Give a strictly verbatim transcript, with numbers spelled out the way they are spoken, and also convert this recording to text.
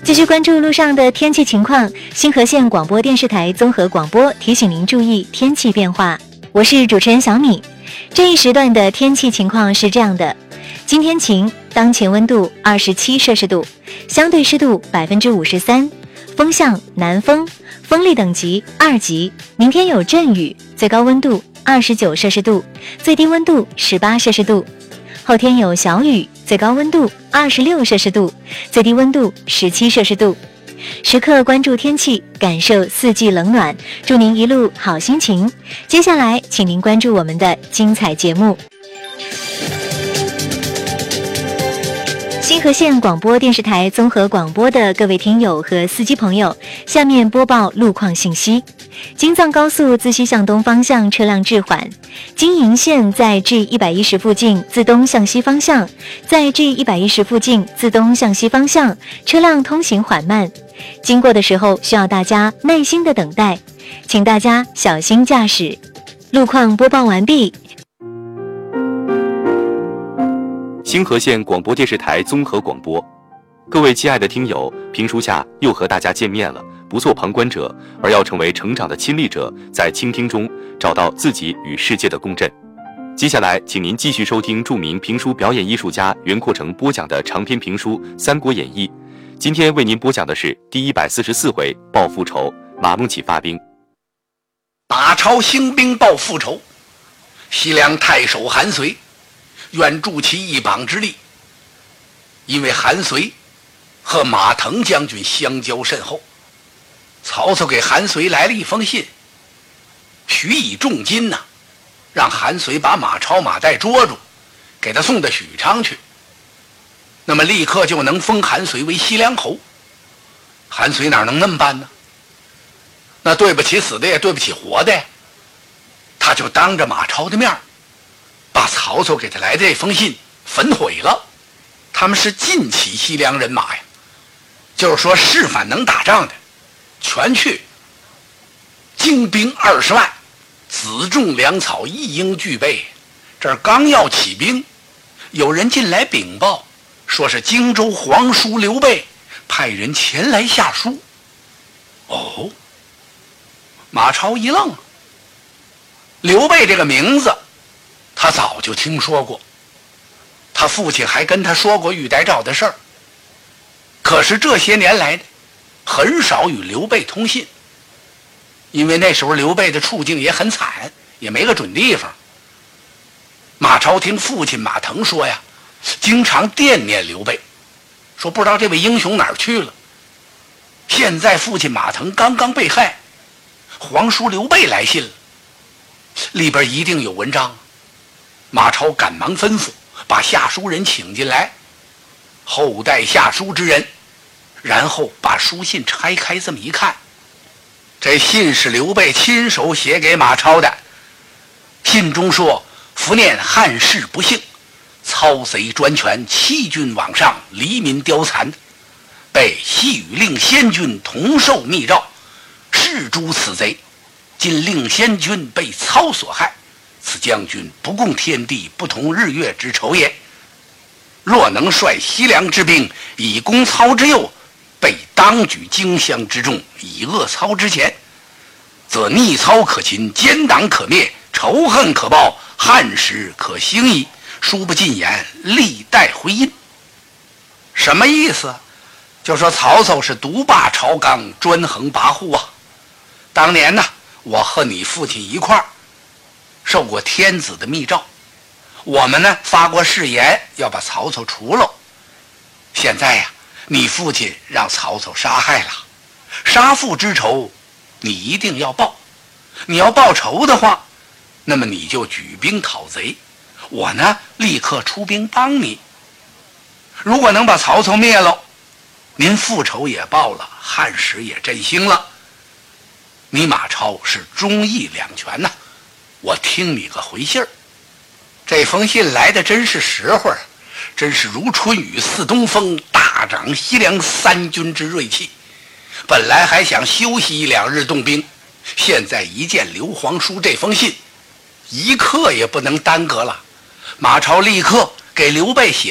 继续关注路上的天气情况，新河县广播电视台综合广播提醒您注意天气变化。我是主持人小米。这一时段的天气情况是这样的：今天晴，当前温度二十七摄氏度，相对湿度百分之五十三，风向南风，风力等级二级。明天有阵雨，最高温度二十九摄氏度，最低温度十八摄氏度。后天有小雨，最高温度二十六摄氏度，最低温度十七摄氏度。时刻关注天气，感受四季冷暖，祝您一路好心情。接下来请您关注我们的精彩节目。新河县广播电视台综合广播的各位听友和司机朋友，下面播报路况信息。京藏高速自西向东方向车辆滞缓，京营线在 G 一百一十 附近自东向西方向，在 G 一百一十 附近自东向西方向车辆通行缓慢，经过的时候需要大家耐心的等待，请大家小心驾驶。路况播报完毕。 新河县广播电视台综合广播，各位亲爱的听友，评书下又和大家见面了。不做旁观者，而要成为成长的亲历者，在倾听中找到自己与世界的共振。接下来，请您继续收听著名评书表演艺术家袁阔成播讲的长篇评书《三国演义》。今天为您播讲的是第一百四十四回报复仇，马孟起发兵。 马超兴兵报复仇，西凉太守韩遂愿助其一膀之力，因为韩遂和马腾将军相交甚厚。曹操给韩遂来了一封信，许以重金呐、啊，让韩遂把马超、马岱捉住，给他送到许昌去。那么立刻就能封韩遂为西凉侯。韩遂哪能那么办呢？那对不起死的也对不起活的呀。他就当着马超的面，把曹操给他来的这封信焚毁了。他们是尽起西凉人马呀，就是说是反能打仗的全去，精兵二十万，子重粮草一应俱备。这儿刚要起兵，有人进来禀报，说是荆州皇叔刘备派人前来下书。哦，马超一愣，刘备这个名字他早就听说过，他父亲还跟他说过玉带诏的事儿，可是这些年来呢，很少与刘备通信，因为那时候刘备的处境也很惨，也没个准地方。马超听父亲马腾说呀，经常惦念刘备，说不知道这位英雄哪儿去了。现在父亲马腾刚刚被害，皇叔刘备来信了，里边一定有文章。马超赶忙吩咐把下书人请进来，后代下书之人，然后把书信拆开，这么一看，这信是刘备亲手写给马超的。信中说：伏念汉室不幸，操贼专权，欺君罔上，黎民凋残，被细与令先君同受密诏，誓诛此贼。今令先君被操所害，此将军不共天地，不同日月之仇也。若能率西凉之兵以攻操之右，被当举荆襄之众，以扼操之前，则逆操可擒，奸党可灭，仇恨可报，汉时可兴矣。书不尽言，历代回音。什么意思？就说曹操是独霸朝纲，专横跋扈啊。当年呢，我和你父亲一块儿受过天子的密诏，我们呢发过誓言要把曹操除了。现在呀，你父亲让曹操杀害了，杀父之仇你一定要报。你要报仇的话，那么你就举兵讨贼，我呢立刻出兵帮你。如果能把曹操灭了，您复仇也报了，汉室也振兴了。你马超是忠义两全呐、啊，我听你个回信儿。这封信来的真是实惠，真是如春雨似东风，大涨西凉三军之锐气。本来还想休息一两日动兵，现在一见刘皇叔这封信，一刻也不能耽搁了。马超立刻给刘备写